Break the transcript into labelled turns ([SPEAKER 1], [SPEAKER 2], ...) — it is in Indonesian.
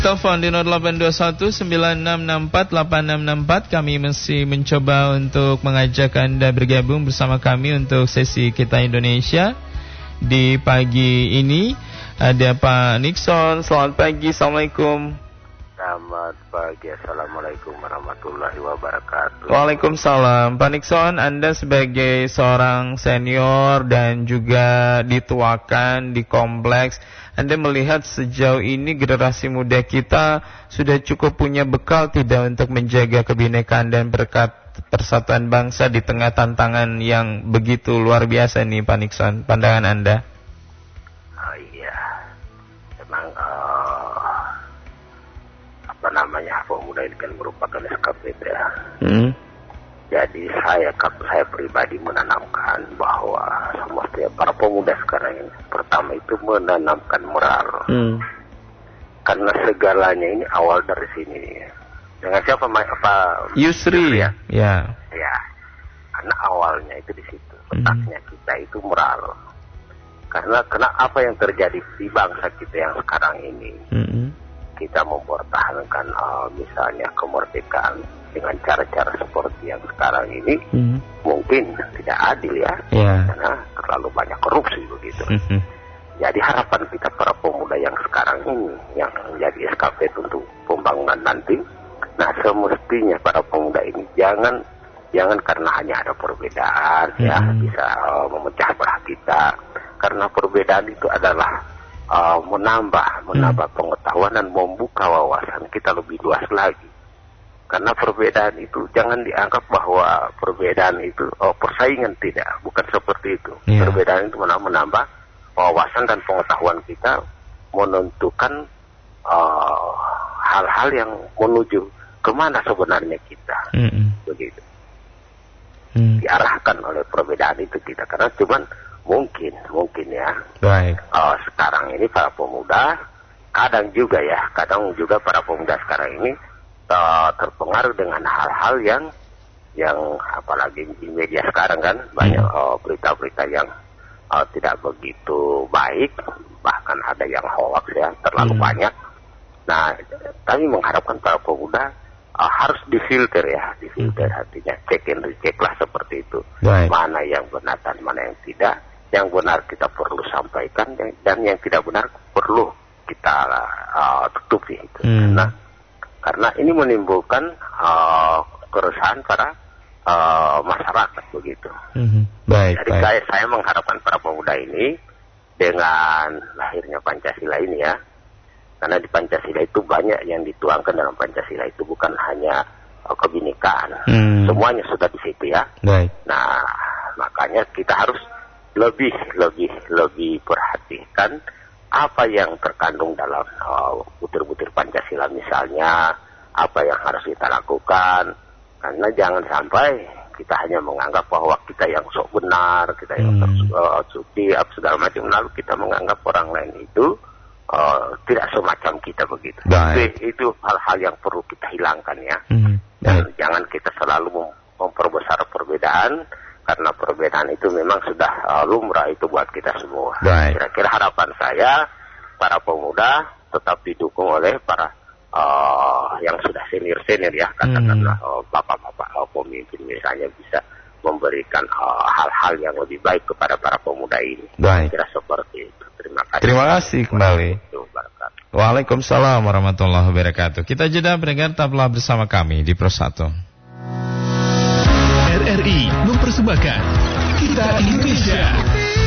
[SPEAKER 1] Telepon di 0821-9664-8664. Kami masih mencoba untuk mengajak Anda bergabung bersama kami untuk sesi Kita Indonesia. Di pagi ini ada Pak Nixon. Selamat pagi, Assalamualaikum.
[SPEAKER 2] Selamat pagi, Assalamualaikum warahmatullahi wabarakatuh.
[SPEAKER 1] Waalaikumsalam. Pak Nixon, Anda sebagai seorang senior dan juga dituakan di kompleks, Anda melihat sejauh ini generasi muda kita sudah cukup punya bekal tidak untuk menjaga kebinekaan dan persatuan bangsa di tengah tantangan yang begitu luar biasa nih, Pak Nixon, pandangan Anda?
[SPEAKER 2] Oh iya, memang pemuda ini kan merupakan SKPD ya. Jadi saya pribadi menanamkan bahwa semestinya para pemuda sekarang ini pertama itu menanamkan moral. Karena segalanya ini awal dari sini. Dengan siapa
[SPEAKER 1] Yusri ya? Ya.
[SPEAKER 2] Karena awalnya itu di situ. Letaknya kita itu moral. Karena apa yang terjadi di bangsa kita yang sekarang ini. Kita mempertahankan misalnya kemerdekaan dengan cara-cara seperti yang sekarang ini mungkin tidak adil ya, karena terlalu banyak korupsi begitu. Jadi harapan kita para pemuda yang sekarang ini yang menjadi SKP untuk pembangunan nanti, nah semestinya para pemuda ini jangan karena hanya ada perbedaan ya bisa memecah belah kita, karena perbedaan itu adalah menambah pengetahuan dan membuka wawasan kita lebih luas lagi. Karena perbedaan itu jangan dianggap bahwa perbedaan itu persaingan, tidak, bukan seperti itu. Perbedaan itu menambah wawasan dan pengetahuan kita, menentukan hal-hal yang menuju kemana sebenarnya kita, begitu. Diarahkan oleh perbedaan itu kita, karena cuman mungkin ya. Sekarang ini para pemuda kadang juga para pemuda sekarang ini terpengaruh dengan hal-hal yang apalagi di media sekarang kan banyak berita-berita yang tidak begitu baik, bahkan ada yang hoax ya, terlalu banyak. Nah, kami mengharapkan para pemuda harus difilter artinya cek and recheck lah seperti itu. Mana yang benar dan mana yang tidak. Yang benar kita perlu sampaikan dan yang tidak benar perlu kita tutupi itu. Karena ini menimbulkan keresahan para masyarakat begitu. Jadi saya mengharapkan para pemuda ini dengan lahirnya Pancasila ini ya, karena di Pancasila itu banyak yang dituangkan dalam Pancasila itu, bukan hanya kebinekaan, semuanya sudah di situ ya. Nah, makanya kita harus lebih perhatikan apa yang terkandung dalam butir-butir Pancasila, misalnya apa yang harus kita lakukan, karena jangan sampai kita hanya menganggap bahwa kita yang sok benar, kita yang suci segala macam, lalu kita menganggap orang lain itu tidak semacam kita begitu. Itu hal-hal yang perlu kita hilangkan ya. Dan jangan kita selalu memperbesar perbedaan, karena perbedaan itu memang sudah lumrah itu buat kita semua. Kira-kira harapan saya, para pemuda tetap didukung oleh para yang sudah senior ya, katakanlah bapak-bapak pemimpin misalnya, bisa memberikan hal-hal yang lebih baik kepada para pemuda ini. Kira seperti itu. Terima kasih.
[SPEAKER 1] Terima kasih kembali. Waalaikumsalam warahmatullahi wabarakatuh. Kita jeda mendengar tabla bersama kami di Pro 1.
[SPEAKER 3] RRI mempersembahkan Kita Indonesia.